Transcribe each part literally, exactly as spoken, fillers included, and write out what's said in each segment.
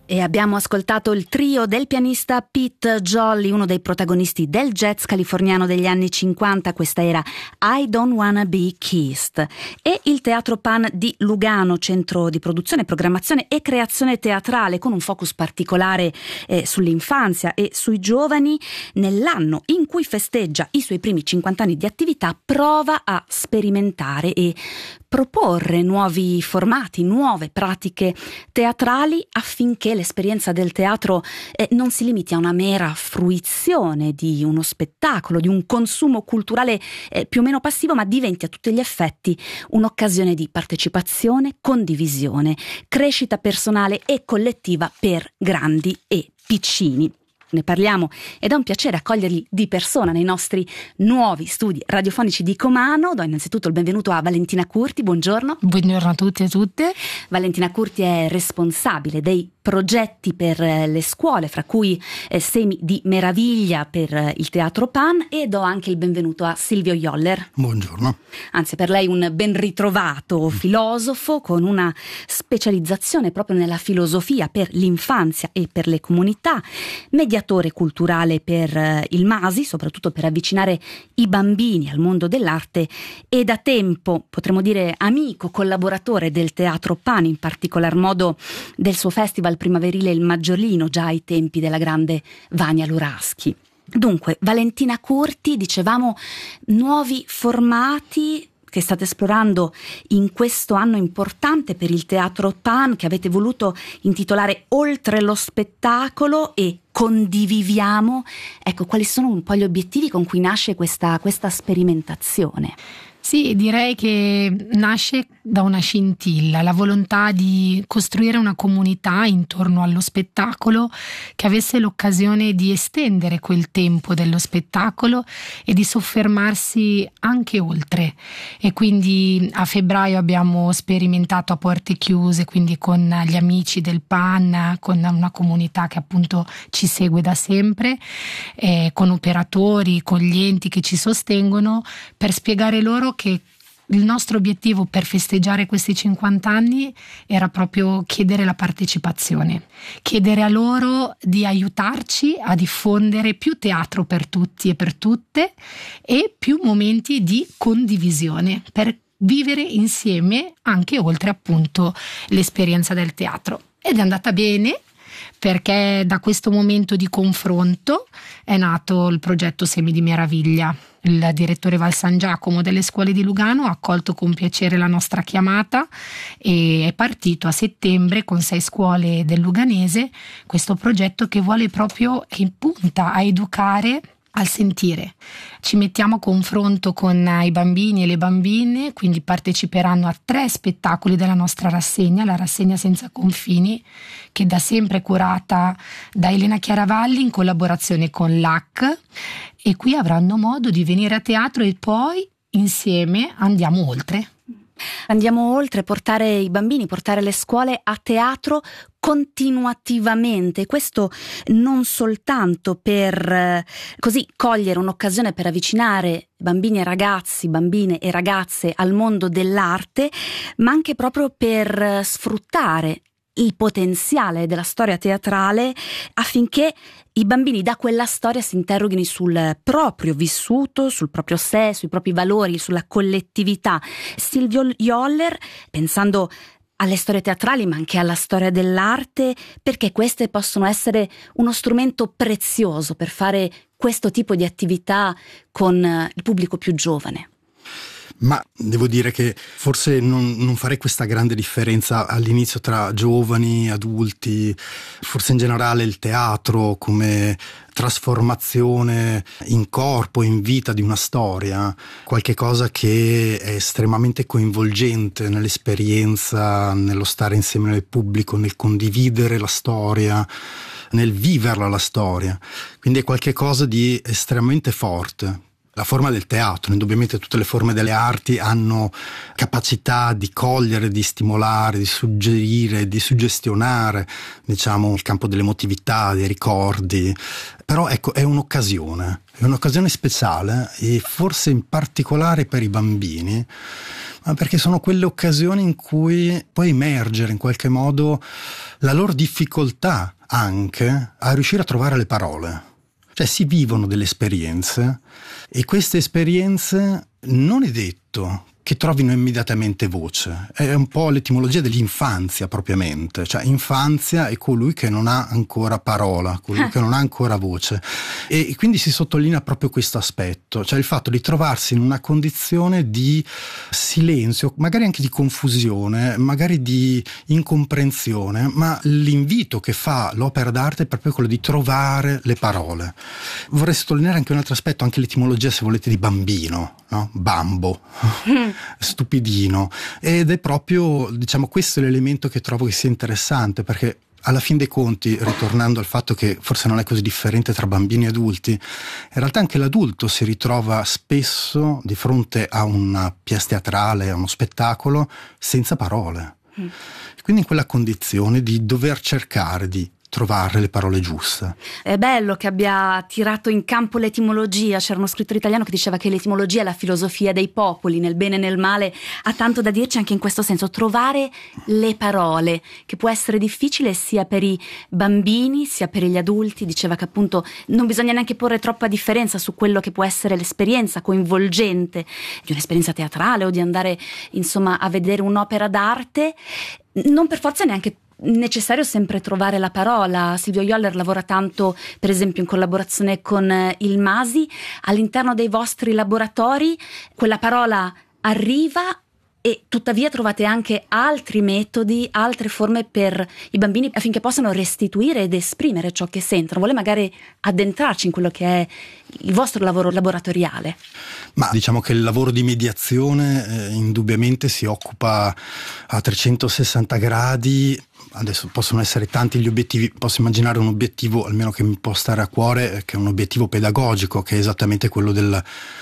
E abbiamo ascoltato il trio del pianista Pete Jolly, uno dei protagonisti del jazz californiano degli anni cinquanta. Questa era I Don't Wanna Be Kissed. E il Teatro Pan di Lugano, centro di produzione, programmazione e creazione teatrale, con un focus particolare eh, sull'infanzia e sui giovani, nell'anno in cui festeggia i suoi primi cinquanta anni di attività, prova a sperimentare e proporre nuovi formati, nuove pratiche teatrali, affinché l'esperienza del teatro eh, non si limiti a una mera fruizione di uno spettacolo, di un consumo culturale eh, più o meno passivo, ma diventi a tutti gli effetti un'occasione di partecipazione, condivisione, crescita personale e collettiva per grandi e piccini. Ne parliamo ed è un piacere accoglierli di persona nei nostri nuovi studi radiofonici di Comano. Do innanzitutto il benvenuto a Valentina Curti, buongiorno. Buongiorno a tutti e a tutte. Valentina Curti è responsabile dei progetti per le scuole, fra cui eh, Semi di Meraviglia per eh, il Teatro Pan, e do anche il benvenuto a Silvio Joller. Buongiorno. Anzi, per lei un ben ritrovato filosofo con una specializzazione proprio nella filosofia per l'infanzia e per le comunità, mediatore culturale per eh, il MASI, soprattutto per avvicinare i bambini al mondo dell'arte, e da tempo, potremmo dire, amico, collaboratore del Teatro Pan, in particolar modo del suo festival primaverile Il Maggiolino, già ai tempi della grande Vania Luraschi. Dunque, Valentina Curti, dicevamo, nuovi formati che state esplorando in questo anno importante per il Teatro Pan, che avete voluto intitolare Oltre lo spettacolo e condiviviamo. Ecco, quali sono un po' gli obiettivi con cui nasce questa, questa sperimentazione? Sì, direi che nasce da una scintilla, la volontà di costruire una comunità intorno allo spettacolo che avesse l'occasione di estendere quel tempo dello spettacolo e di soffermarsi anche oltre. E quindi a febbraio abbiamo sperimentato a porte chiuse, quindi con gli amici del Pan, con una comunità che appunto ci segue da sempre, eh, con operatori, con gli enti che ci sostengono, per spiegare loro che il nostro obiettivo per festeggiare questi cinquanta anni era proprio chiedere la partecipazione, chiedere a loro di aiutarci a diffondere più teatro per tutti e per tutte e più momenti di condivisione per vivere insieme anche oltre appunto l'esperienza del teatro. Ed è andata bene, perché da questo momento di confronto è nato il progetto Semi di Meraviglia. Il direttore Val San Giacomo delle scuole di Lugano ha accolto con piacere la nostra chiamata e è partito a settembre con sei scuole del Luganese questo progetto che vuole proprio, che punta a educare al sentire. Ci mettiamo a confronto con i bambini e le bambine, quindi parteciperanno a tre spettacoli della nostra rassegna, la rassegna Senza Confini, che da sempre è curata da Elena Chiaravalli in collaborazione con l'A C, e qui avranno modo di venire a teatro e poi insieme andiamo oltre. Andiamo oltre, portare i bambini, portare le scuole a teatro continuativamente, questo non soltanto per eh, così cogliere un'occasione per avvicinare bambini e ragazzi, bambine e ragazze al mondo dell'arte, ma anche proprio per eh, sfruttare il potenziale della storia teatrale affinché i bambini da quella storia si interroghino sul proprio vissuto, sul proprio sé, sui propri valori, sulla collettività. Silvio Joller, pensando alle storie teatrali ma anche alla storia dell'arte, perché queste possono essere uno strumento prezioso per fare questo tipo di attività con il pubblico più giovane. Ma devo dire che forse non, non farei questa grande differenza all'inizio tra giovani, adulti, forse in generale il teatro come trasformazione in corpo, in vita di una storia, qualche cosa che è estremamente coinvolgente nell'esperienza, nello stare insieme al pubblico, nel condividere la storia, nel viverla la storia. Quindi è qualche cosa di estremamente forte. La forma del teatro, indubbiamente tutte le forme delle arti hanno capacità di cogliere, di stimolare, di suggerire, di suggestionare, diciamo, il campo dell'emotività, dei ricordi. Però ecco, è un'occasione, è un'occasione speciale e forse in particolare per i bambini, ma perché sono quelle occasioni in cui può emergere in qualche modo la loro difficoltà anche a riuscire a trovare le parole. Cioè si vivono delle esperienze e queste esperienze non è detto che trovino immediatamente voce. È un po' l'etimologia dell'infanzia propriamente, cioè infanzia è colui che non ha ancora parola, colui eh. che non ha ancora voce, e quindi si sottolinea proprio questo aspetto, cioè il fatto di trovarsi in una condizione di silenzio, magari anche di confusione, magari di incomprensione, ma l'invito che fa l'opera d'arte è proprio quello di trovare le parole. Vorrei sottolineare anche un altro aspetto, anche l'etimologia, se volete, di bambino, no? Bambo. Mm. Stupidino, ed è proprio, diciamo, questo è l'elemento che trovo che sia interessante, perché alla fin dei conti, ritornando al fatto che forse non è così differente tra bambini e adulti, in realtà anche l'adulto si ritrova spesso di fronte a una pièce teatrale, a uno spettacolo senza parole, mm. quindi in quella condizione di dover cercare di trovare le parole giuste. È bello che abbia tirato in campo l'etimologia. C'era uno scrittore italiano che diceva che l'etimologia è la filosofia dei popoli, nel bene e nel male. Ha tanto da dirci anche in questo senso, trovare le parole, che può essere difficile sia per i bambini sia per gli adulti. Diceva che appunto non bisogna neanche porre troppa differenza su quello che può essere l'esperienza coinvolgente di un'esperienza teatrale o di andare insomma a vedere un'opera d'arte. Non per forza neanche necessario sempre trovare la parola. Silvio Joller lavora tanto, per esempio, in collaborazione con il Masi. All'interno dei vostri laboratori quella parola arriva e tuttavia trovate anche altri metodi, altre forme per i bambini affinché possano restituire ed esprimere ciò che sentono. Vuole magari addentrarci in quello che è il vostro lavoro laboratoriale? Ma diciamo che il lavoro di mediazione eh, indubbiamente si occupa a trecentosessanta gradi. Adesso possono essere tanti gli obiettivi, posso immaginare un obiettivo almeno che mi può stare a cuore, che è un obiettivo pedagogico, che è esattamente quello del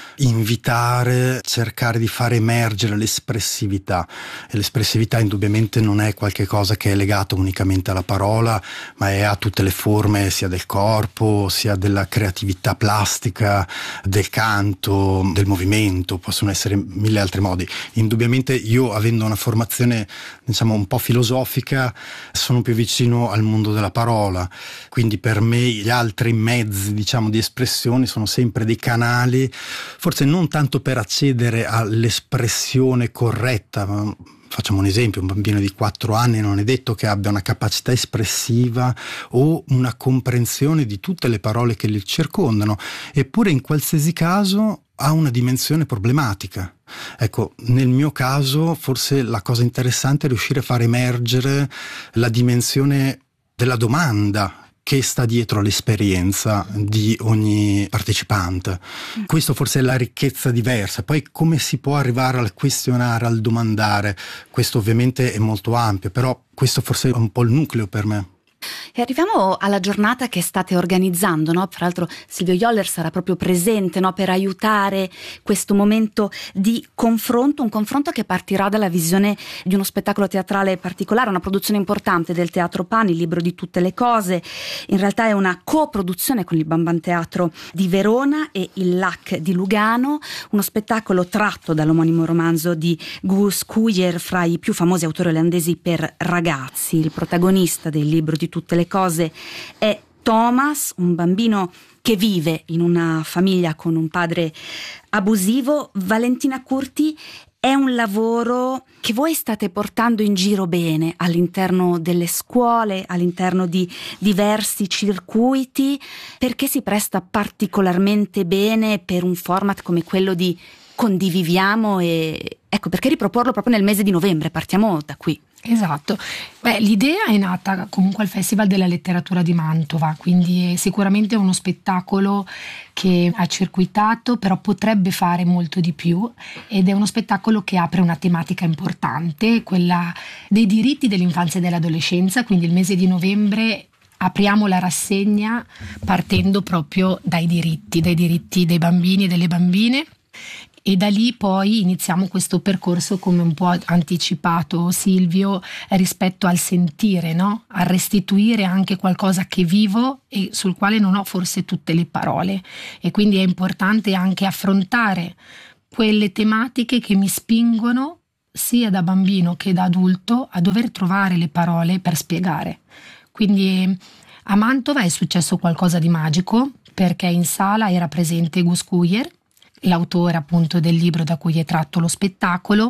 invitare, cercare di far emergere l'espressività, e l'espressività indubbiamente non è qualche cosa che è legata unicamente alla parola, ma è a tutte le forme sia del corpo, sia della creatività plastica, del canto, del movimento, possono essere mille altri modi. Indubbiamente io, avendo una formazione diciamo un po' filosofica, sono più vicino al mondo della parola, quindi per me gli altri mezzi diciamo di espressione sono sempre dei canali, forse non tanto per accedere all'espressione corretta, ma facciamo un esempio: un bambino di quattro anni non è detto che abbia una capacità espressiva o una comprensione di tutte le parole che li circondano, eppure in qualsiasi caso ha una dimensione problematica. Ecco, nel mio caso forse la cosa interessante è riuscire a far emergere la dimensione della domanda che sta dietro l'esperienza di ogni partecipante. Questo forse è la ricchezza diversa. Poi come si può arrivare al questionare, al domandare, questo ovviamente è molto ampio, però questo forse è un po' il nucleo per me. E arriviamo alla giornata che state organizzando, no? Tra l'altro Silvio Joller sarà proprio presente, no? Per aiutare questo momento di confronto, un confronto che partirà dalla visione di uno spettacolo teatrale particolare, una produzione importante del Teatro Pan, il Libro di tutte le cose. In realtà è una coproduzione con il Bamban Teatro di Verona e il L A C di Lugano, uno spettacolo tratto dall'omonimo romanzo di Gus Kujer, fra i più famosi autori olandesi per ragazzi. Il protagonista del Libro di tutte le cose è Thomas, un bambino che vive in una famiglia con un padre abusivo. Valentina Curti, è un lavoro che voi state portando in giro bene all'interno delle scuole, all'interno di diversi circuiti, perché si presta particolarmente bene per un format come quello di Condiviviamo, e ecco perché riproporlo proprio nel mese di novembre. Partiamo da qui. Esatto. Beh, l'idea è nata comunque al Festival della Letteratura di Mantova, quindi è sicuramente uno spettacolo che ha circuitato, però potrebbe fare molto di più, ed è uno spettacolo che apre una tematica importante, quella dei diritti dell'infanzia e dell'adolescenza. Quindi il mese di novembre apriamo la rassegna partendo proprio dai diritti, dai diritti dei bambini e delle bambine. E da lì poi iniziamo questo percorso, come un po' anticipato Silvio, rispetto al sentire, no? A restituire anche qualcosa che vivo e sul quale non ho forse tutte le parole, e quindi è importante anche affrontare quelle tematiche che mi spingono sia da bambino che da adulto a dover trovare le parole per spiegare. Quindi a Mantova è successo qualcosa di magico, perché in sala era presente Gus Kujer, l'autore appunto del libro da cui è tratto lo spettacolo,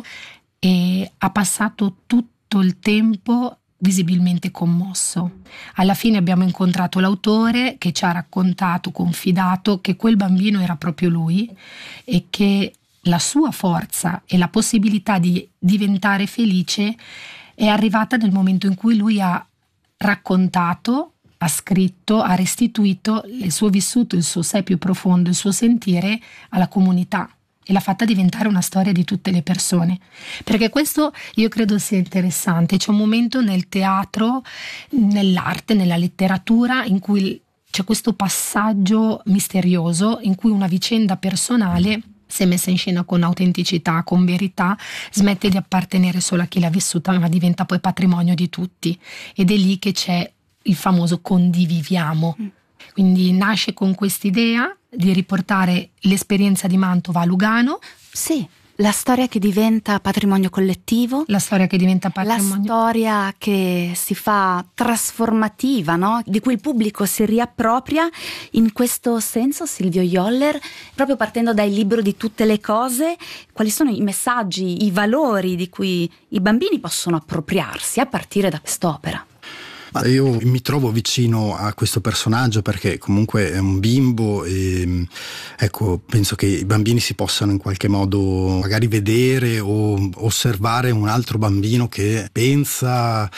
e ha passato tutto il tempo visibilmente commosso. Alla fine abbiamo incontrato l'autore che ci ha raccontato, confidato, che quel bambino era proprio lui e che la sua forza e la possibilità di diventare felice è arrivata nel momento in cui lui ha raccontato, ha scritto, ha restituito il suo vissuto, il suo sé più profondo, il suo sentire alla comunità, e l'ha fatta diventare una storia di tutte le persone. Perché questo io credo sia interessante. C'è un momento nel teatro, nell'arte, nella letteratura in cui c'è questo passaggio misterioso in cui una vicenda personale, se messa in scena con autenticità, con verità, smette di appartenere solo a chi l'ha vissuta, ma diventa poi patrimonio di tutti. Ed è lì che c'è il famoso condiviviamo. Quindi nasce con quest'idea di riportare l'esperienza di Mantova a Lugano. Sì, la storia che diventa patrimonio collettivo. La storia che diventa patrimonio. La storia che si fa trasformativa, no? Di cui il pubblico si riappropria. In questo senso, Silvio Joller, proprio partendo dal libro di tutte le cose, quali sono i messaggi, i valori di cui i bambini possono appropriarsi a partire da quest'opera? Ma io mi trovo vicino a questo personaggio perché comunque è un bimbo e ecco, penso che i bambini si possano in qualche modo magari vedere o osservare un altro bambino che pensa,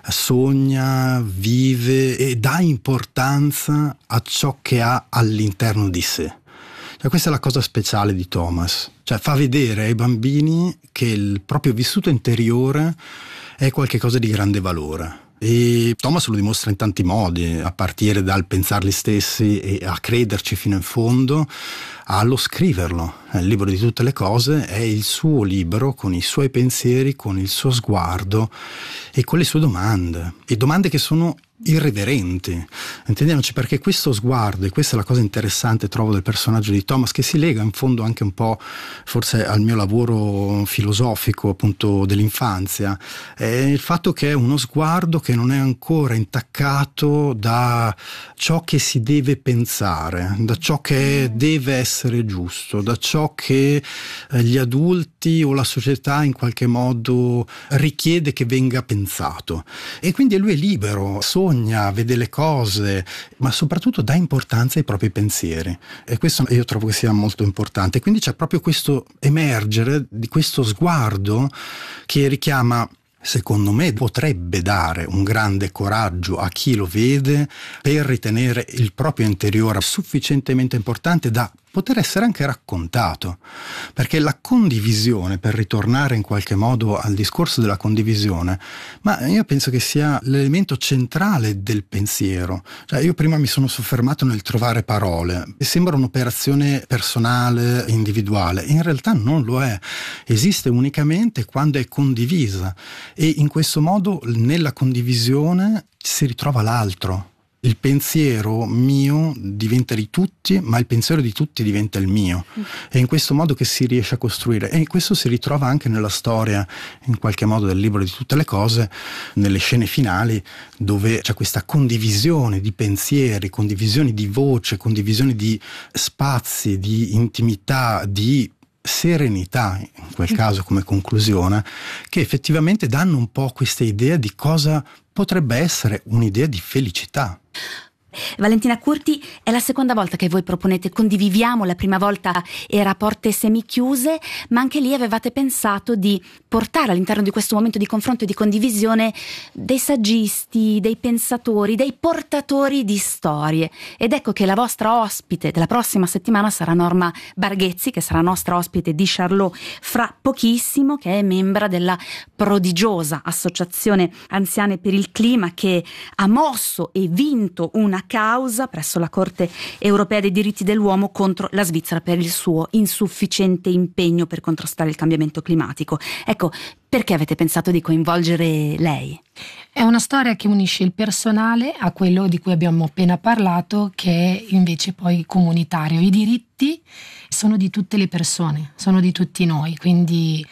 sogna, vive e dà importanza a ciò che ha all'interno di sé. Cioè, questa è la cosa speciale di Thomas, cioè fa vedere ai bambini che il proprio vissuto interiore è qualcosa di grande valore. E Thomas lo dimostra in tanti modi, a partire dal pensarli stessi e a crederci fino in fondo, allo scriverlo. Il libro di tutte le cose è il suo libro con i suoi pensieri, con il suo sguardo e con le sue domande, e domande che sono irriverenti, intendiamoci, perché questo sguardo, e questa è la cosa interessante trovo del personaggio di Thomas, che si lega in fondo anche un po' forse al mio lavoro filosofico appunto dell'infanzia, è il fatto che è uno sguardo che non è ancora intaccato da ciò che si deve pensare, da ciò che deve essere giusto, da ciò che gli adulti o la società in qualche modo richiede che venga pensato, e quindi lui è libero, sogna, vede le cose, ma soprattutto dà importanza ai propri pensieri, e questo io trovo che sia molto importante. Quindi c'è proprio questo emergere di questo sguardo che richiama, secondo me, potrebbe dare un grande coraggio a chi lo vede per ritenere il proprio interiore sufficientemente importante da poter essere anche raccontato, perché la condivisione, per ritornare in qualche modo al discorso della condivisione, ma io penso che sia l'elemento centrale del pensiero. Cioè, io prima mi sono soffermato nel trovare parole, e sembra un'operazione personale, individuale, in realtà non lo è, esiste unicamente quando è condivisa, e in questo modo nella condivisione si ritrova l'altro. Il pensiero mio diventa di tutti, ma il pensiero di tutti diventa il mio. È in questo modo che si riesce a costruire, e questo si ritrova anche nella storia, in qualche modo, del libro di tutte le cose, nelle scene finali, dove c'è questa condivisione di pensieri, condivisione di voce, condivisione di spazi, di intimità, di serenità, in quel caso come conclusione, che effettivamente danno un po' questa idea di cosa potrebbe essere un'idea di felicità. Valentina Curti, è la seconda volta che voi proponete Condiviviamo, la prima volta era a porte semichiuse, ma anche lì avevate pensato di portare all'interno di questo momento di confronto e di condivisione dei saggisti, dei pensatori, dei portatori di storie. Ed ecco che la vostra ospite della prossima settimana sarà Norma Barghezzi, che sarà nostra ospite di Charlot fra pochissimo, che è membra della prodigiosa Associazione Anziane per il Clima, che ha mosso e vinto una causa presso la Corte Europea dei Diritti dell'Uomo contro la Svizzera per il suo insufficiente impegno per contrastare il cambiamento climatico. Ecco, perché avete pensato di coinvolgere lei? È una storia che unisce il personale a quello di cui abbiamo appena parlato, che è invece poi comunitario. I diritti sono di tutte le persone, sono di tutti noi, quindi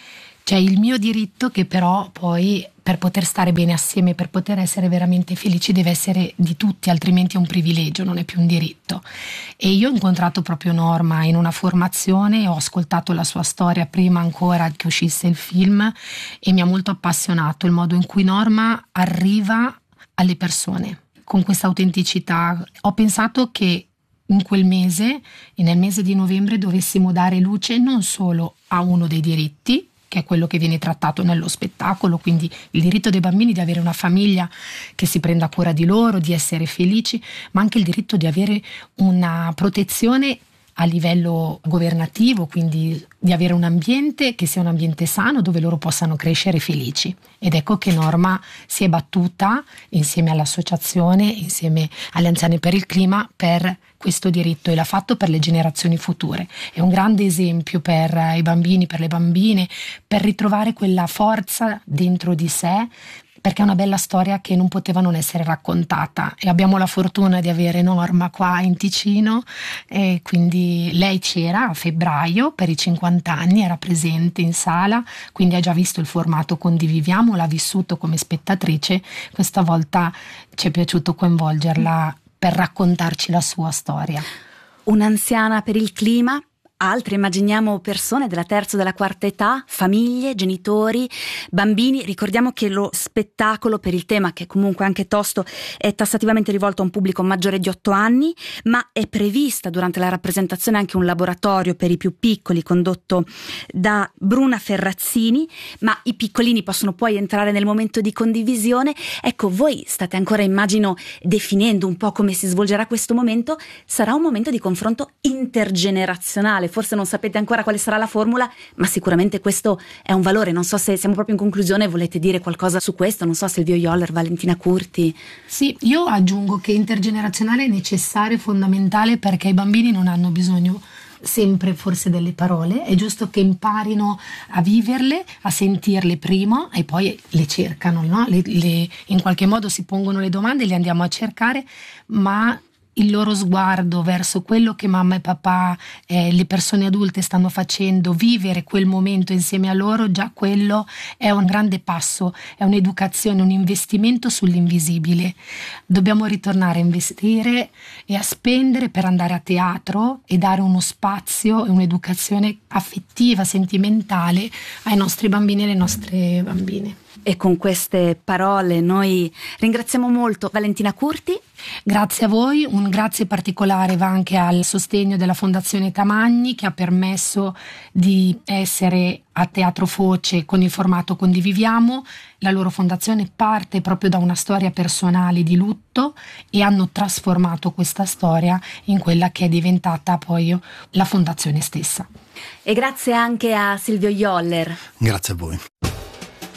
C'è il mio diritto che però poi per poter stare bene assieme, per poter essere veramente felici, deve essere di tutti, altrimenti è un privilegio, non è più un diritto. E io ho incontrato proprio Norma in una formazione, ho ascoltato la sua storia prima ancora che uscisse il film e mi ha molto appassionato il modo in cui Norma arriva alle persone con questa autenticità. Ho pensato che in quel mese, nel mese di novembre, dovessimo dare luce non solo a uno dei diritti, che è quello che viene trattato nello spettacolo, quindi il diritto dei bambini di avere una famiglia che si prenda cura di loro, di essere felici, ma anche il diritto di avere una protezione a livello governativo, quindi di avere un ambiente che sia un ambiente sano dove loro possano crescere felici. Ed ecco che Norma si è battuta insieme all'associazione, insieme alle Anziane per il Clima, per questo diritto, e l'ha fatto per le generazioni future. È un grande esempio per i bambini, per le bambine, per ritrovare quella forza dentro di sé, perché è una bella storia che non poteva non essere raccontata, e abbiamo la fortuna di avere Norma qua in Ticino, e quindi lei c'era a febbraio per i cinquanta anni, era presente in sala, quindi ha già visto il formato Condiviviamo, l'ha vissuto come spettatrice. Questa volta ci è piaciuto coinvolgerla per raccontarci la sua storia. Un'anziana per il clima. Altre immaginiamo persone della terza o della quarta età, famiglie, genitori, bambini. Ricordiamo che lo spettacolo, per il tema che comunque anche tosto, è tassativamente rivolto a un pubblico maggiore di otto anni, ma è prevista durante la rappresentazione anche un laboratorio per i più piccoli condotto da Bruna Ferrazzini, ma i piccolini possono poi entrare nel momento di condivisione. Ecco, voi state ancora, immagino, definendo un po' come si svolgerà questo momento. Sarà un momento di confronto intergenerazionale. Forse non sapete ancora quale sarà la formula, ma sicuramente questo è un valore. Non so se siamo proprio in conclusione, volete dire qualcosa su questo? Non so, Silvio Joller, Valentina Curti. Sì, io aggiungo che intergenerazionale è necessario e fondamentale, perché i bambini non hanno bisogno sempre forse delle parole, è giusto che imparino a viverle, a sentirle prima e poi le cercano, no? le, le, in qualche modo si pongono le domande, le andiamo a cercare, ma il loro sguardo verso quello che mamma e papà, eh, le persone adulte stanno facendo, vivere quel momento insieme a loro, già quello è un grande passo, è un'educazione, un investimento sull'invisibile. Dobbiamo ritornare a investire e a spendere per andare a teatro e dare uno spazio e un'educazione affettiva, sentimentale ai nostri bambini e alle nostre bambine. E con queste parole noi ringraziamo molto Valentina Curti. Grazie a voi, un grazie particolare va anche al sostegno della Fondazione Tamagni, che ha permesso di essere a Teatro Foce con il formato Condiviviamo. La loro fondazione parte proprio da una storia personale di lutto e hanno trasformato questa storia in quella che è diventata poi la fondazione stessa. E grazie anche a Silvio Joller. Grazie a voi.